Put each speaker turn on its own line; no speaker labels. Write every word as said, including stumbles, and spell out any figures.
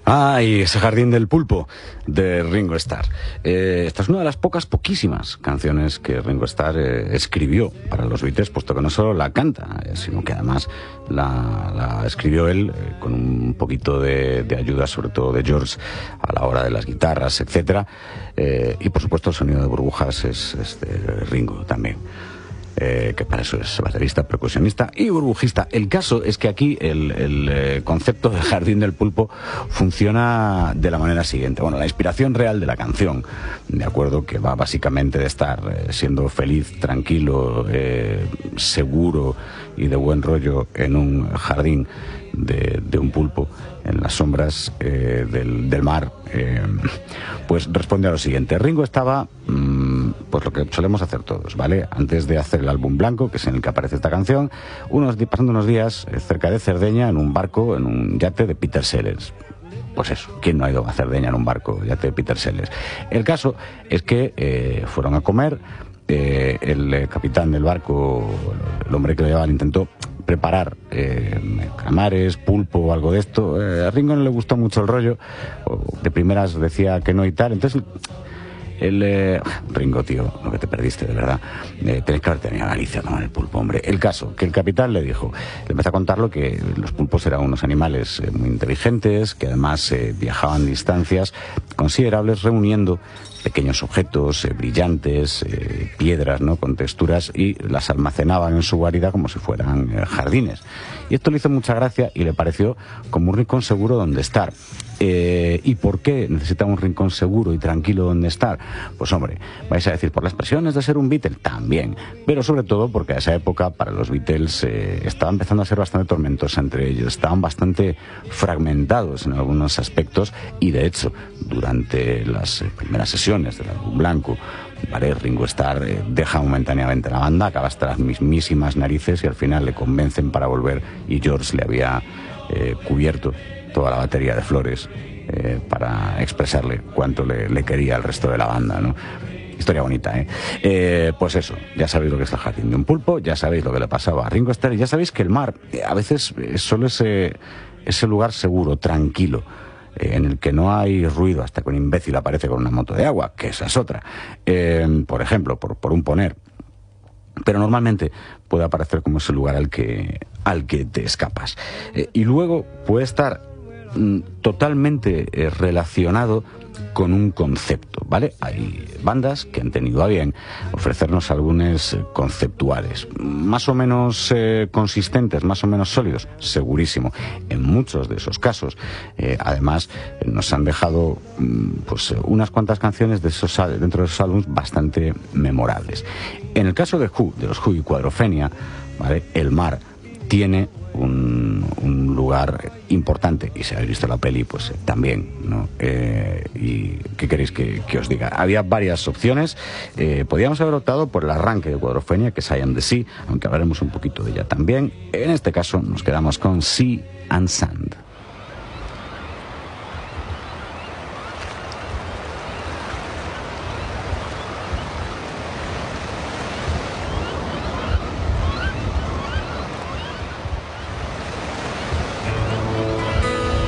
Ay, ese jardín del pulpo de Ringo Starr. Eh, esta es una de las pocas, poquísimas canciones que Ringo Starr eh, escribió para los Beatles, puesto que no solo la canta, eh, sino que además la, la escribió él eh, con un poquito de, de ayuda, sobre todo de George, a la hora de las guitarras, etcétera. Eh, y por supuesto el sonido de burbujas es, es de Ringo también. Eh, que para eso es baterista, percusionista y burbujista. El caso es que aquí el, el eh, concepto de jardín del pulpo funciona de la manera siguiente. Bueno, la inspiración real de la canción, de acuerdo, que va básicamente de estar eh, siendo feliz, tranquilo, eh, seguro y de buen rollo en un jardín de, de un pulpo en las sombras eh, del, del mar, eh, pues responde a lo siguiente. Ringo estaba, mmm, pues lo que solemos hacer todos, ¿vale? Antes de hacer el álbum blanco, que es en el que aparece esta canción, unos, pasando unos días eh, cerca de Cerdeña, en un barco, en un yate de Peter Sellers. Pues eso, ¿quién no ha ido a Cerdeña en un barco, yate de Peter Sellers? El caso es que eh, fueron a comer. Eh, el eh, capitán del barco, el hombre que lo llevaba, intentó preparar eh, calamares, pulpo o algo de esto. Eh, a Ringo no le gustó mucho el rollo, de primeras decía que no y tal. Entonces el eh, Ringo, tío, lo que te perdiste, de verdad, eh, tenés que haberte venido a Galicia a tomar el pulpo, hombre. El caso, que el capitán le dijo, le empezó a contarlo que los pulpos eran unos animales eh, muy inteligentes, que además eh, viajaban distancias considerables reuniendo pequeños objetos eh, brillantes, eh, piedras, ¿no?, con texturas, y las almacenaban en su guarida como si fueran eh, jardines. Y esto le hizo mucha gracia y le pareció como un rincón seguro donde estar. Eh, ¿Y por qué necesitaba un rincón seguro y tranquilo donde estar? Pues hombre, vais a decir por las presiones de ser un Beatle, también, pero sobre todo porque a esa época para los Beatles eh, estaba empezando a ser bastante tormentosa entre ellos, estaban bastante fragmentados en algunos aspectos, y de hecho durante las eh, primeras sesiones del álbum blanco, vale, Ringo Starr eh, deja momentáneamente la banda, acaba hasta las mismísimas narices y al final le convencen para volver, y George le había eh, cubierto toda la batería de flores eh, para expresarle cuánto le, le quería al resto de la banda, ¿no? Historia bonita, ¿eh? ¿eh? Pues eso, ya sabéis lo que es el jardín de un pulpo, ya sabéis lo que le pasaba a Ringo Starr, y ya sabéis que el mar eh, a veces es solo ese, ese lugar seguro, tranquilo, eh, en el que no hay ruido hasta que un imbécil aparece con una moto de agua, que esa es otra, eh, por ejemplo, por, por un poner. Pero normalmente puede aparecer como ese lugar al que, al que te escapas. Eh, y luego puede estar mm, totalmente eh, relacionado con un concepto, ¿vale? Hay bandas que han tenido a bien ofrecernos algunos eh, conceptuales más o menos eh, consistentes, más o menos sólidos, segurísimo. En muchos de esos casos, eh, además, eh, nos han dejado mm, pues unas cuantas canciones de esos, dentro de esos álbumes bastante memorables. En el caso de Who, de los Who y Cuadrofenia, ¿vale?, el mar tiene un, un lugar importante, y si habéis visto la peli, pues eh, también, ¿no? Eh, ¿Y qué queréis que, que os diga? Había varias opciones. Eh, podíamos haber optado por el arranque de Cuadrofenia, que es I Am the Sea, aunque hablaremos un poquito de ella también. En este caso nos quedamos con Sea and Sand.